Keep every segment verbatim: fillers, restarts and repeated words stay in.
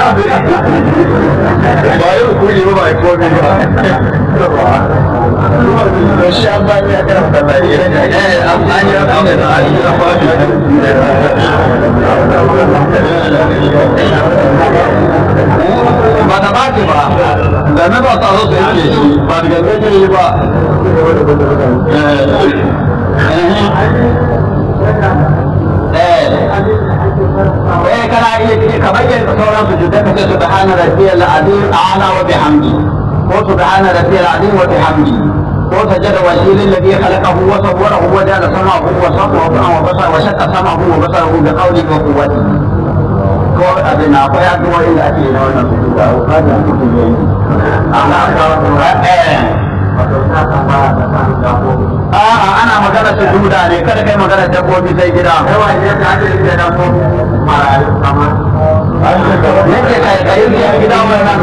ba yau kuli ba ba ko bi ba to shi an ba ya kara sallah eh an an ya an da an ya ba ba da ba ba da na ba ta zo da yake shi ba da gaske ne ba eh eh kana iya ce kamar yadda sauran su juda kace subhana rabbiyal azim a'la wa bihamdi ko subhana rabbiyal azim wa bihamdi ko sajada wajhil alladhi khalaqahu wa sawwarahu wa ja'ala sam'ahu wa sam'ahu wa basara wa shaqqa sam'ahu wa basarahu bi qawlihi wa quwwatihi ko abin akwai addu'o'i da ake na wannan su da ukada su ne Allah ka eh a'a ana magana su duda ne kada kai magana dabbobi sai gida yawa ne da ake da dabbobi marayu kamar yake kai kai gida wannan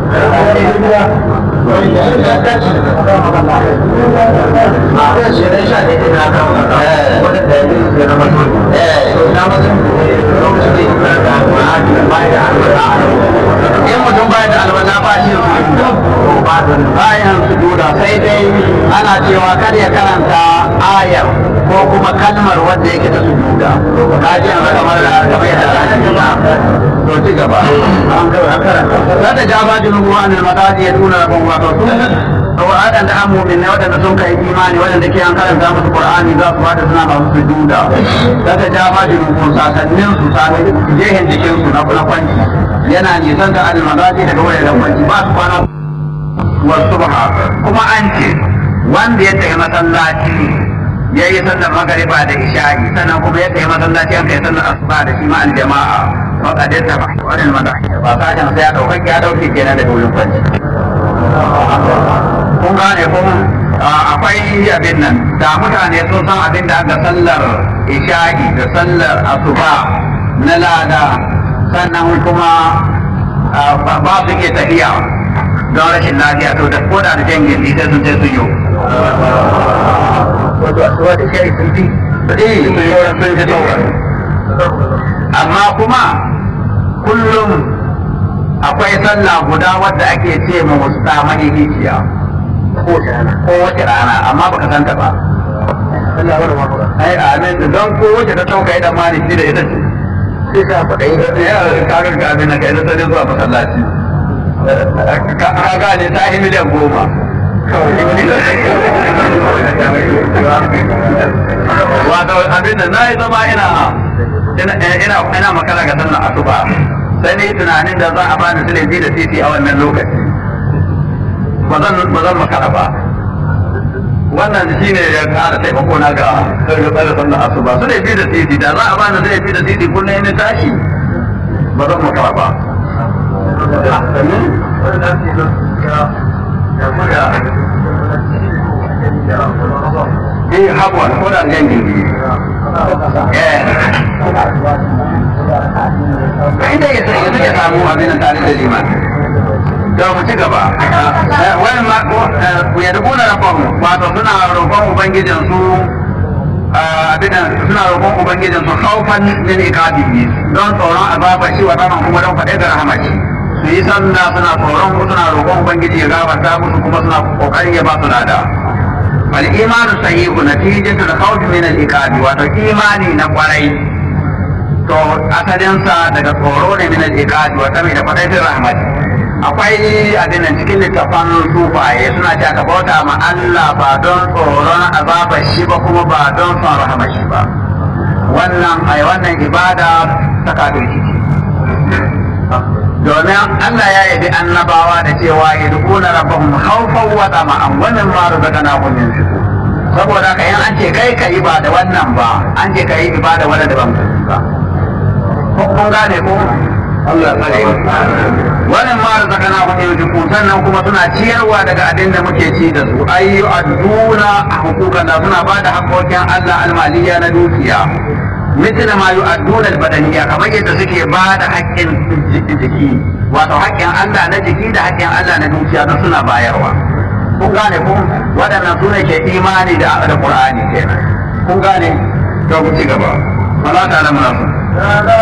in mutum bayan da alwala ba shi bayan su duda sai dai ana cewa kar ya karanta ayar ko kuma kalmar wanda yake da sujuda ka ji an kamar da kamar da rana to ci gaba an karanta kada jaba junubu an al-madadi ya tuna rabon wato sun waɗanda an mu'minai waɗanda sun kai imani waɗanda ke an karanta musu qur'ani za su wada suna masu sujuda kada jaba junubu sasannin su sai jehen jikin su na kwanci yana nisan da al-madadi daga wajen kwanci ba su kwana wasu ba kuma an ce wanda ya tafi masallaci ya yi sallar magariba da isha'i sannan kuma ya tafi masallaci an kai sallar asuba da shi ma aljama'a wa qadata ba wannan madahi ba ka jan sai ya dauka ya dauke kenan da wurin kwanci kun gane kuma akwai abin nan da mutane sun san abin da aka sallar isha'i da sallar asuba na lada sannan kuma ba su ke tafiya don rashin lafiya to da koda da jangin ni sai sun sai sun yi wato asuwa da shi sun fi eh sun yi sun fi tawar amma kuma kullum akwai sallah guda wadda ake ce ma wasu tsamani hiciya ko wace rana amma baka santa ba ai amin don ko wace ta sauka idan ma ni shi da ita ce sai ka faɗa ya kagar ga abin da kai da sai zuwa masallaci ka gane ta yi miliyan goma wato abin da na yi zama ina ina makara ga sallar asuba sai ni tunanin da za a bani silai da titi a wannan lokaci ba zan makara ba wannan shi ne ya kara taimako na ga tsare sallar asuba su ne biyu da titi da za a bani silai da titi kullum ina tashi ba zan makara ba eh haɓuwa ko da gangin inda ya sai yanzu ya samu abin da tare da liman da mu ci gaba wani ma ya dubu na rafon wato suna roƙon ubangijin su abin suna roƙon ubangijin su haufan min ikabihi don tsoron azabar shi wa zaman kuma don faɗe da rahamaci su yi sanda suna tsoron suna roƙon ubangiji ya gafarta musu kuma suna ƙoƙarin ya ba su lada wal imanu sahihu natijatul khawf min al iqabi wato imani na kwarai to asalinsa daga tsoro ne min al iqabi wa sami da fadaitin rahmat akwai abin cikin littafan sufaye suna cewa ka bauta ma Allah ba don tsoron azabar shi ba kuma ba don son rahmar shi ba wannan ai wannan ibada ta kafirci domin Allah ya yabi annabawa da cewa yad'una rabbahum khawfan wa tama'an wa mimma razaqnahum yunfiqun saboda haka in an ce kai ka yi ba da wannan ba an ce ka yi ibada wanda da ban ba kun gane ko Allah ya tsare wannan ma razaqnahum yunfiqun sannan kuma suna ciyarwa daga abin da muke ci da su ayyu aduna hukukan da suna bada haƙoƙin Allah almaliya na dukiya مثل ما يؤدون البدنية كما يتسكي بعد حق جكي wato haƙƙin Allah na jiki da haƙƙin Allah na dukiya da suna bayarwa kun gane kun waɗannan su ne ke imani da da Qur'ani kenan kun gane to ku ci gaba wala ta lamuna